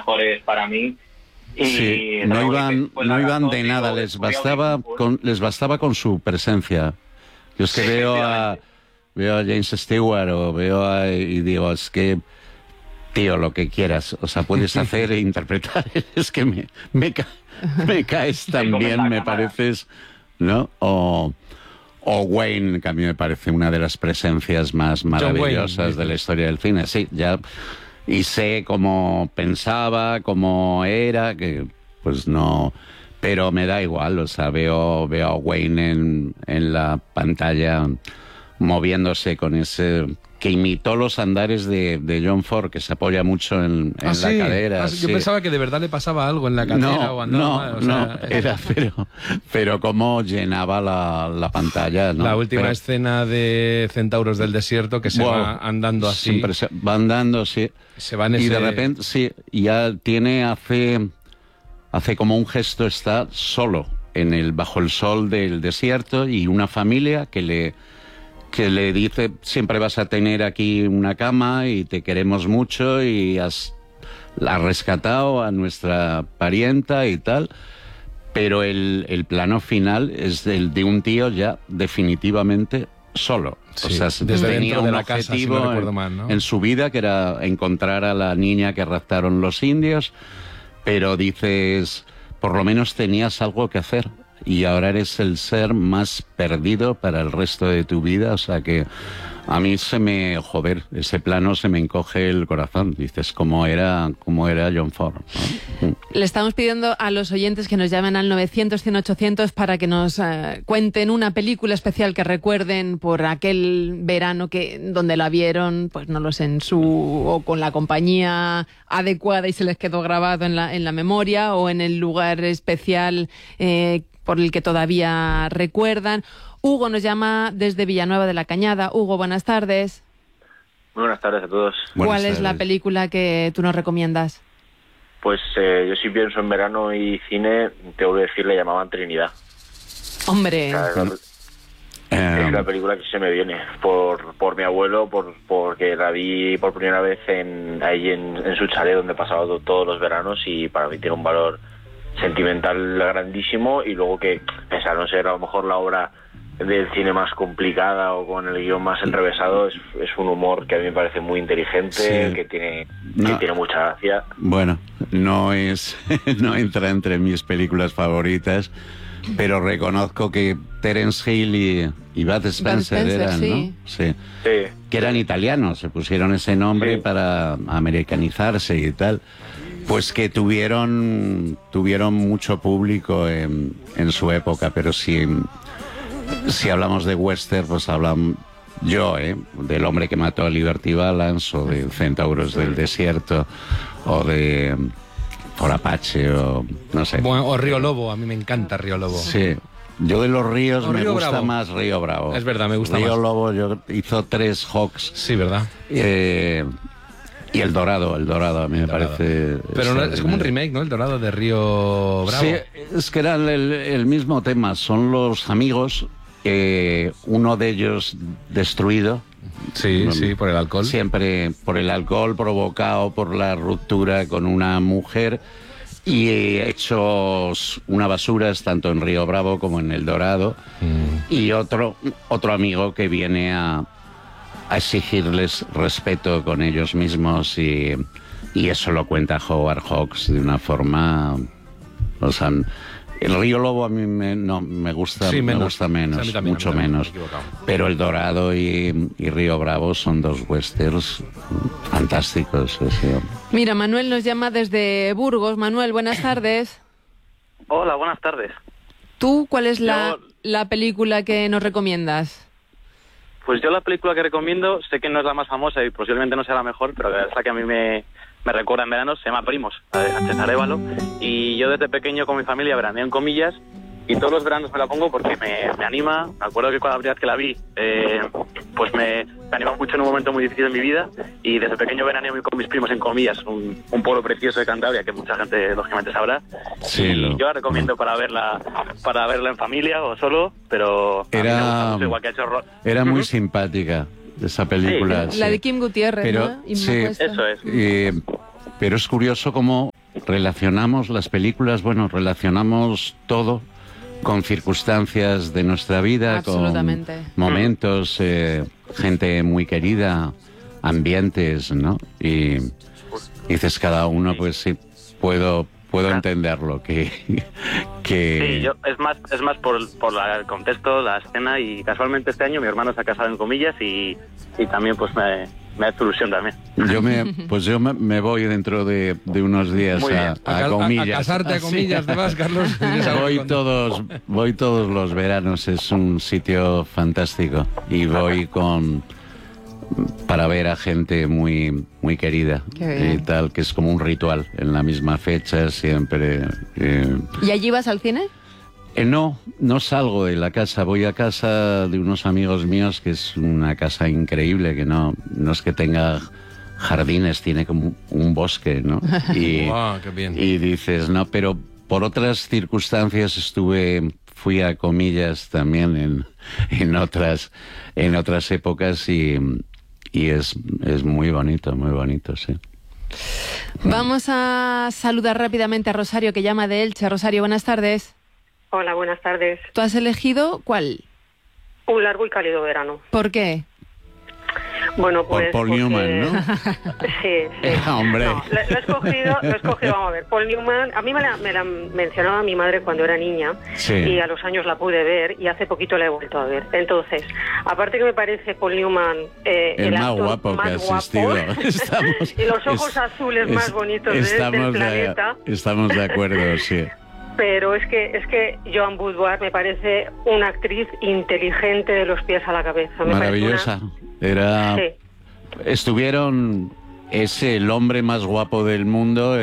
mejores para mí. Y sí, no iban de nada, les bastaba con su presencia. Yo es que veo a James Stewart y digo, es que, tío, lo que quieras, o sea, puedes hacer e interpretar, es que me caes tan bien, me pareces, ¿no? O Wayne, que a mí me parece una de las presencias más maravillosas de la historia del cine. Sí, ya, y sé cómo pensaba, cómo era, que pues no, pero me da igual, o sea, veo a Wayne en la pantalla moviéndose con ese que imitó los andares de John Ford, que se apoya mucho en la cadera. Yo pensaba que de verdad le pasaba algo en la cadera o andaba mal. Era pero cómo llenaba la pantalla, ¿no? La última escena de Centauros del Desierto, que se va andando así. Siempre va andando, sí. Se va en y de repente, sí, ya hace como un gesto, está solo bajo el sol del desierto, y una familia que le dice, siempre vas a tener aquí una cama y te queremos mucho y has rescatado a nuestra parienta y tal, pero el plano final es el de un tío ya definitivamente solo. Sí, o sea, desde tenía dentro de un la casa, objetivo si no recuerdo mal, ¿no? en su vida, que era encontrar a la niña que raptaron los indios, pero dices, por lo menos tenías algo que hacer. Y ahora eres el ser más perdido para el resto de tu vida. O sea que a mí ese plano se me encoge el corazón. Dices, cómo era John Ford, ¿no? Le estamos pidiendo a los oyentes que nos llamen al 900-100-800 para que nos cuenten una película especial que recuerden por aquel verano donde la vieron, pues no lo sé, o con la compañía adecuada y se les quedó grabado en la memoria, o en el lugar especial por el que todavía recuerdan. Hugo nos llama desde Villanueva de la Cañada. Hugo, buenas tardes. Muy buenas tardes a todos. ¿Cuál es la película que tú nos recomiendas? Pues yo si pienso en verano y cine, tengo que decir, le llamaban Trinidad. Hombre. Es la película que se me viene por mi abuelo, porque la vi por primera vez ahí en su chalet donde he pasado todos los veranos, y para mí tiene un valor sentimental grandísimo. Y luego que, pese a no ser a lo mejor la obra del cine más complicada o con el guión más enrevesado, es un humor que a mí me parece muy inteligente, que tiene mucha gracia. Bueno, no entra entre mis películas favoritas, pero reconozco que Terence Hill y Bud Spencer eran, sí. ¿no? Sí. Que eran italianos, se pusieron ese nombre para americanizarse y tal. Pues que tuvieron mucho público en su época, pero si hablamos de western, pues hablamos del hombre que mató a Liberty Balance, o de Centauros del Desierto, o de por Apache, o no sé. Bueno, o Río Lobo, a mí me encanta Río Lobo. Sí. Yo de los ríos me gusta Bravo. Más Río Bravo. Es verdad, me gusta Río más. Lobo hizo 3 Hawks. Sí, ¿verdad? Y El Dorado a mí me parece... Pero es como un remake, ¿no? El Dorado de Río Bravo. Sí, es que era el mismo tema. Son los amigos, uno de ellos destruido. Sí, por el alcohol. Siempre por el alcohol provocado por la ruptura con una mujer, y hechos una basura tanto en Río Bravo como en El Dorado. Y otro amigo que viene a exigirles respeto con ellos mismos, y eso lo cuenta Howard Hawks de una forma, o sea, el Río Lobo a mí me gusta, sí, me gusta menos, o sea, también, mucho menos, pero El Dorado y Río Bravo son 2 westerns fantásticos. Sí. Mira, Manuel nos llama desde Burgos. Manuel, buenas tardes. Hola, buenas tardes. ¿Tú cuál es la película que nos recomiendas? Pues yo la película que recomiendo, sé que no es la más famosa y posiblemente no sea la mejor, pero es la que a mí me recuerda en verano, se llama Primos, la de Sánchez Arévalo, y yo desde pequeño con mi familia veraneo en Comillas, y todos los veranos me la pongo porque me anima. Me acuerdo que cuando la primera vez que la vi, pues me anima mucho en un momento muy difícil de mi vida, y desde pequeño veraneo con mis primos en Comillas, un pueblo precioso de Cantabria que mucha gente lógicamente sabrá. Sí, y yo la recomiendo para verla en familia o solo, pero a mí me gusta mucho, igual que ha hecho era muy simpática esa película. Sí. La de Kim Gutiérrez, pero, ¿no? Sí, eso es. Pero es curioso cómo relacionamos las películas, relacionamos todo con circunstancias de nuestra vida, con momentos, gente muy querida, ambientes, ¿no? Y dices cada uno, pues sí, puedo entenderlo, que... Sí, es más por el contexto, la escena, y casualmente este año mi hermano se ha casado en comillas y también pues me hace ilusión también. Yo me voy dentro de unos días a comillas. A casarte a comillas, ¿te vas, Carlos? Voy todos los veranos, es un sitio fantástico y voy para ver a gente muy, muy querida y tal, que es como un ritual, en la misma fecha siempre. ¿Y allí vas al cine? No salgo de la casa, voy a casa de unos amigos míos, que es una casa increíble, que no es que tenga jardines, tiene como un bosque, ¿no? Y, qué bien. Y dices, no, pero por otras circunstancias fui a comillas también en otras épocas y es muy bonito, sí. Vamos a saludar rápidamente a Rosario, que llama de Elche. Rosario, buenas tardes. Hola, buenas tardes. ¿Tú has elegido cuál? Un largo y cálido verano. ¿Por qué? Bueno, pues... Por Paul Newman, ¿no? Sí. Hombre. No, lo he escogido, vamos a ver. Paul Newman, a mí me la mencionaba mi madre cuando era niña, sí. Y a los años la pude ver y hace poquito la he vuelto a ver. Entonces, aparte que me parece Paul Newman el más guapo que ha existido. Y los ojos azules más bonitos del planeta. Estamos de acuerdo, sí. Pero es que Joan Boudoir me parece una actriz inteligente de los pies a la cabeza. Maravillosa. Sí. Estuvieron... el hombre más guapo del mundo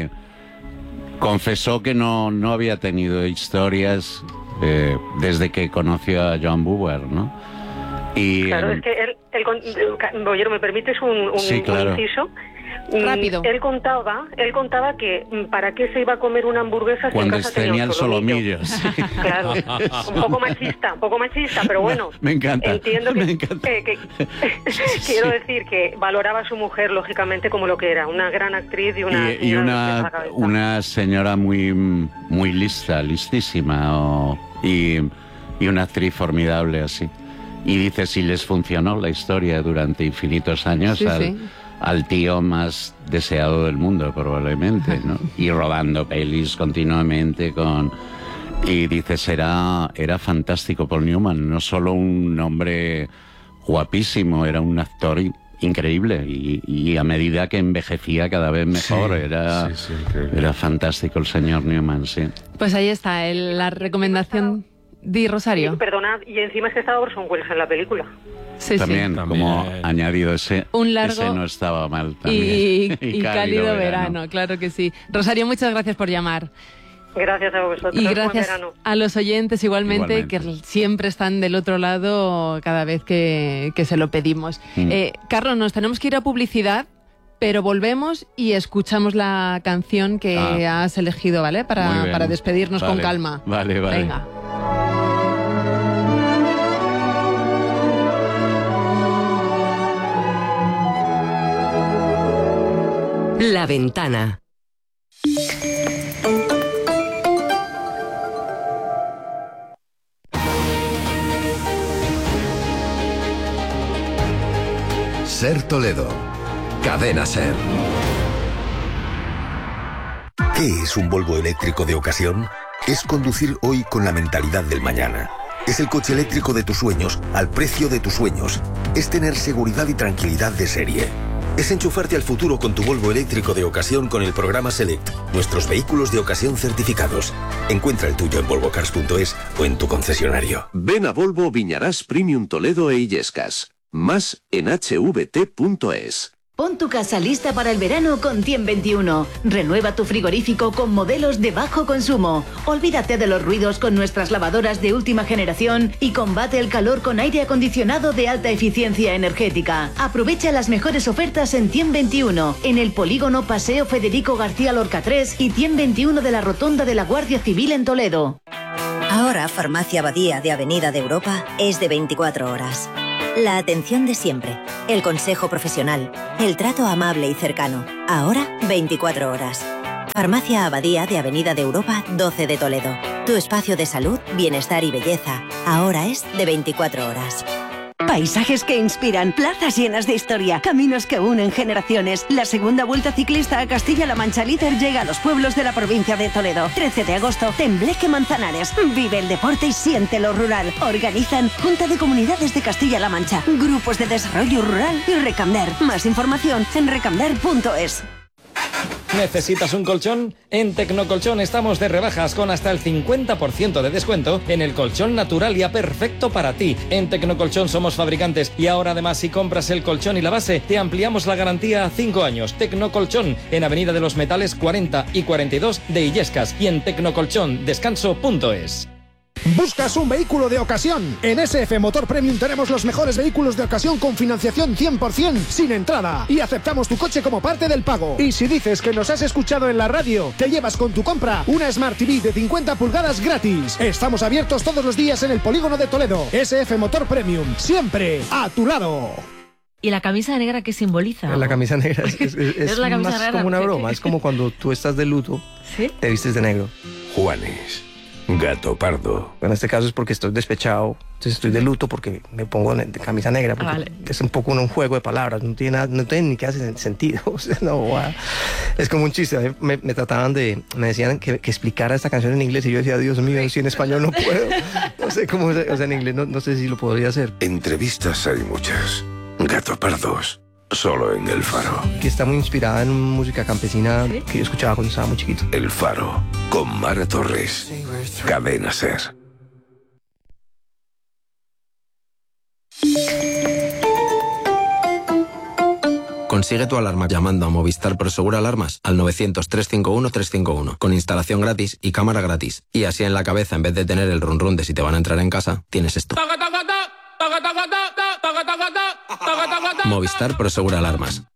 confesó que no había tenido historias desde que conoció a Joan Boudoir, ¿no? Y, claro, es que Bollero, ¿me permites un inciso? Rápido. Él contaba que para qué se iba a comer una hamburguesa cuando si en casa tenía un solomillo. Claro, un poco machista, pero bueno. Me encanta. Entiendo que quiero decir que valoraba a su mujer, lógicamente, como lo que era, una gran actriz y una señora muy, muy listísima, y una actriz formidable así. Y dice, si les funcionó la historia durante infinitos años, al tío más deseado del mundo, probablemente, ¿no? Y rodando pelis continuamente y dices, era fantástico Paul Newman, no solo un hombre guapísimo, era un actor increíble y a medida que envejecía cada vez mejor, era fantástico el señor Newman, sí. Pues ahí está la recomendación. Di, Rosario. Perdonad, y encima es que estaba Orson Welles en la película. También, como añadido un largo ese no estaba mal también. Y cálido verano, claro que sí. Rosario, muchas gracias por llamar. Gracias a vosotros. Y gracias a los oyentes igualmente, que siempre están del otro lado cada vez que se lo pedimos. Carlos, nos tenemos que ir a publicidad, pero volvemos y escuchamos la canción que has elegido, ¿vale? Para despedirnos con calma. Vale. Venga. La Ventana. Ser Toledo. Cadena Ser. ¿Qué es un Volvo eléctrico de ocasión? Es conducir hoy con la mentalidad del mañana. Es el coche eléctrico de tus sueños, al precio de tus sueños. Es tener seguridad y tranquilidad de serie. Es enchufarte al futuro con tu Volvo eléctrico de ocasión con el programa Select, nuestros vehículos de ocasión certificados. Encuentra el tuyo en volvocars.es o en tu concesionario. Ven a Volvo Viñarás Premium Toledo e Illescas. Más en hvt.es. Pon tu casa lista para el verano con 10021. Renueva tu frigorífico con modelos de bajo consumo. Olvídate de los ruidos con nuestras lavadoras de última generación y combate el calor con aire acondicionado de alta eficiencia energética. Aprovecha las mejores ofertas en 10021, en el polígono Paseo Federico García Lorca 3 y 10021 de la Rotonda de la Guardia Civil en Toledo. Ahora Farmacia Abadía de Avenida de Europa es de 24 horas. La atención de siempre, el consejo profesional, el trato amable y cercano. Ahora 24 horas. Farmacia Abadía de Avenida de Europa 12 de Toledo. Tu espacio de salud, bienestar y belleza. Ahora es de 24 horas. Paisajes que inspiran, plazas llenas de historia, caminos que unen generaciones. La segunda Vuelta Ciclista a Castilla-La Mancha Líder llega a los pueblos de la provincia de Toledo. 13 de agosto, Tembleque Manzanares. Vive el deporte y siente lo rural. Organizan Junta de Comunidades de Castilla-La Mancha, Grupos de Desarrollo Rural y Recamder. Más información en recamder.es. ¿Necesitas un colchón? En Tecnocolchón estamos de rebajas con hasta el 50% de descuento en el colchón Naturalia perfecto para ti. En Tecnocolchón somos fabricantes y ahora además si compras el colchón y la base te ampliamos la garantía a 5 años. Tecnocolchón en Avenida de los Metales 40 y 42 de Illescas y en tecnocolchondescanso.es. ¿Buscas un vehículo de ocasión? En SF Motor Premium tenemos los mejores vehículos de ocasión con financiación 100% sin entrada y aceptamos tu coche como parte del pago. Y si dices que nos has escuchado en la radio, te llevas con tu compra una Smart TV de 50 pulgadas gratis. Estamos abiertos todos los días en el Polígono de Toledo. SF Motor Premium, siempre a tu lado. ¿Y la camisa negra qué simboliza? La camisa negra es la camisa más negra, como una broma, es como cuando tú estás de luto, ¿sí? Te vistes de negro. Juanes, gato pardo. En este caso es porque estoy despechado, entonces estoy de luto porque me pongo de camisa negra, porque vale. Es un poco un juego de palabras, no tiene ni que hace sentido. O sea, no, es como un chiste. Me decían que explicara esta canción en inglés y yo decía, Dios mío, si en español no puedo. No sé cómo, o sea, en inglés no sé si lo podría hacer. Entrevistas hay muchas. Gato pardos, solo en El Faro. Que está muy inspirada en música campesina, ¿sí? Que yo escuchaba cuando estaba muy chiquito. El Faro, con Mara Torres. Cadena Ser. Consigue tu alarma llamando a Movistar Prosegur Alarmas al 900-351-351 con instalación gratis y cámara gratis. Y así en la cabeza, en vez de tener el run run de si te van a entrar en casa, tienes esto. Movistar Prosegur Alarmas.